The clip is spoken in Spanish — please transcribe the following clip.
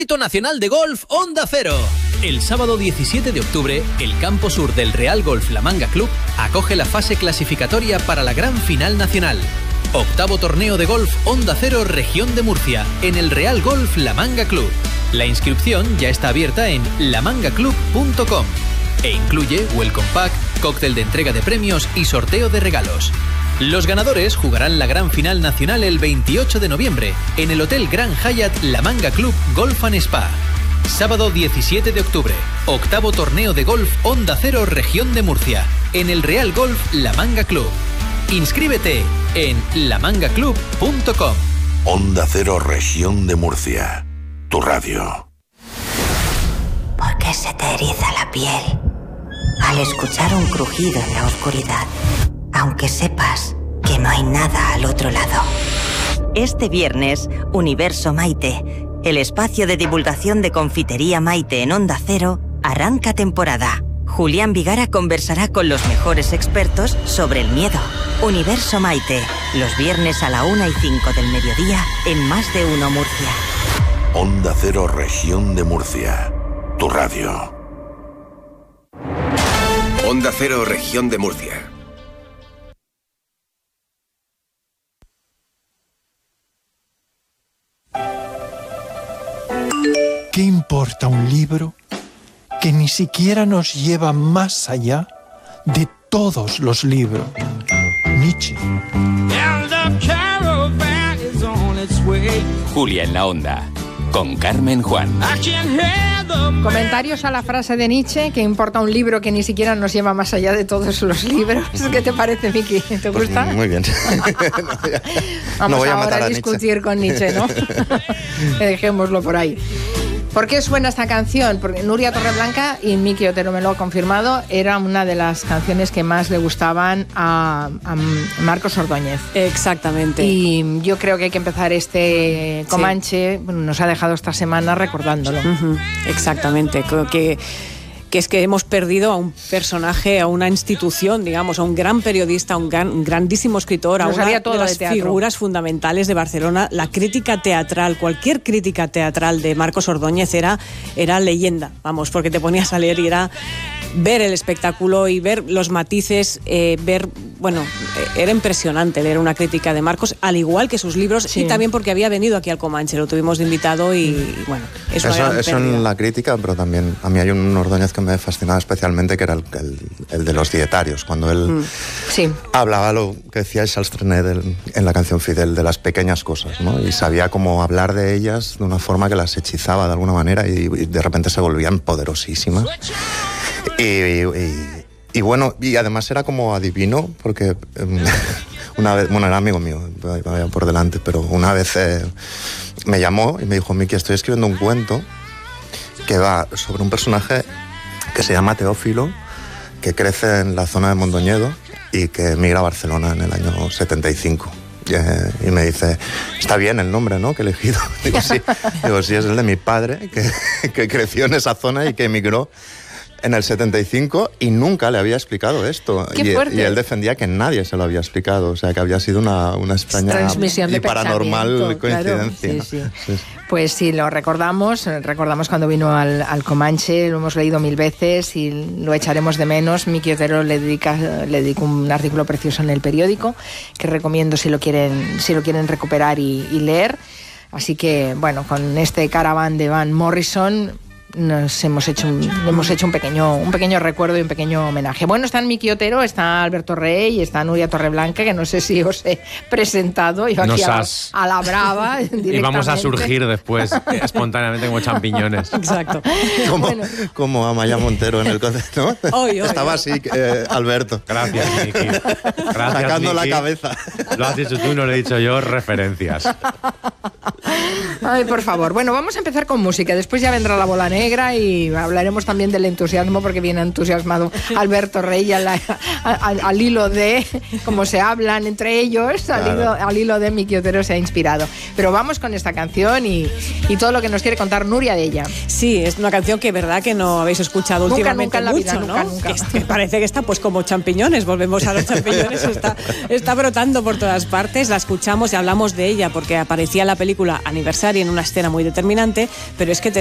Nacional de Golf Onda Cero. El sábado 17 de octubre, el campo sur del Real Golf La Manga Club acoge la fase clasificatoria para la gran final nacional. Octavo torneo de golf Onda Cero Región de Murcia, en el Real Golf La Manga Club. La inscripción ya está abierta en lamangaclub.com e incluye welcome pack, cóctel de entrega de premios y sorteo de regalos. Los ganadores jugarán la gran final nacional el 28 de noviembre en el Hotel Grand Hyatt La Manga Club Golf & Spa. Sábado 17 de octubre, octavo torneo de golf Onda Cero Región de Murcia, en el Real Golf La Manga Club. Inscríbete en lamangaclub.com. Onda Cero Región de Murcia, tu radio. ¿Por qué se te eriza la piel al escuchar un crujido en la oscuridad? Aunque sepas que no hay nada al otro lado. Este viernes, Universo Maite, el espacio de divulgación de Confitería Maite en Onda Cero, arranca temporada. Julián Vigara conversará con los mejores expertos sobre el miedo. Universo Maite, los viernes a la 1:05 del mediodía en Más de Uno Murcia. Onda Cero Región de Murcia, tu radio. Onda Cero Región de Murcia. ¿Qué importa un libro que ni siquiera nos lleva más allá de todos los libros? Nietzsche. Julia en la Onda, con Carmen Juan. Comentarios a la frase de Nietzsche, que importa un libro que ni siquiera nos lleva más allá de todos los libros. ¿Qué te parece, Miki? ¿Te gusta? Pues muy bien. Vamos ahora a discutir con Nietzsche, ¿no? Dejémoslo por ahí. ¿Por qué suena esta canción? Porque Nuria Torreblanca, y Miki Otero me lo ha confirmado, era una de las canciones que más le gustaban a Marcos Ordóñez. Exactamente. Y yo creo que hay que empezar este Comanche, bueno, nos ha dejado esta semana recordándolo. Exactamente, creo que es que hemos perdido a un personaje, a una institución, digamos, a un gran periodista, a un grandísimo escritor, a una de las figuras fundamentales de Barcelona. La crítica teatral, cualquier crítica teatral de Marcos Ordóñez era leyenda, vamos, porque te ponías a leer y era ver el espectáculo y ver los matices, era impresionante leer una crítica de Marcos, al igual que sus libros, y también porque había venido aquí al Comanche, lo tuvimos de invitado y bueno, eso en la crítica, pero también a mí hay un Ordóñez que me fascinaba especialmente, que era el de los dietarios, cuando él hablaba lo que decía Charles Trenet en la canción Fidel, de las pequeñas cosas, ¿no? Y sabía cómo hablar de ellas de una forma que las hechizaba de alguna manera y de repente se volvían poderosísimas. Y bueno, y además era como adivino, porque una vez, bueno, era amigo mío, vaya por delante, pero una vez me llamó y me dijo: Miki, estoy escribiendo un cuento que va sobre un personaje que se llama Teófilo, que crece en la zona de Mondoñedo y que emigra a Barcelona en el año 75. Y me dice: está bien el nombre, ¿no?, que he elegido. Digo, sí, es el de mi padre, que creció en esa zona y que emigró en el 75 y nunca le había explicado esto. Y él defendía que nadie se lo había explicado, o sea, que había sido una extraña y paranormal coincidencia. Claro, sí. Pues sí, lo recordamos cuando vino al Comanche, lo hemos leído 1000 veces y lo echaremos de menos. Miki Otero le dedicó un artículo precioso en El Periódico, que recomiendo si lo quieren recuperar y leer. Así que, bueno, con este Caravan de Van Morrison nos hemos hecho un pequeño recuerdo y un pequeño homenaje. Bueno, están Miki Otero, está Alberto Rey y está Nuria Torreblanca, que no sé si os he presentado yo aquí a la brava y vamos a surgir después espontáneamente como champiñones. Exacto. Como Amaya Montero en el concierto, ¿no? Estaba así, Alberto. Gracias, Miki. Gracias, sacando Miki. la cabeza. Lo has dicho tú, no lo he dicho yo, referencias. Ay, por favor. Bueno, vamos a empezar con música, después ya vendrá la bola negra y hablaremos también del entusiasmo, porque viene entusiasmado Alberto Rey al hilo de cómo se hablan entre ellos, al hilo de Miki Otero se ha inspirado. Pero vamos con esta canción y todo lo que nos quiere contar Nuria de ella. Sí, es una canción que verdad que no habéis escuchado últimamente mucho, ¿no? Nunca. Que parece que está pues como champiñones, volvemos a los champiñones, está brotando por todas partes, la escuchamos y hablamos de ella porque aparecía en la película película Aniversario en una escena muy determinante, pero es que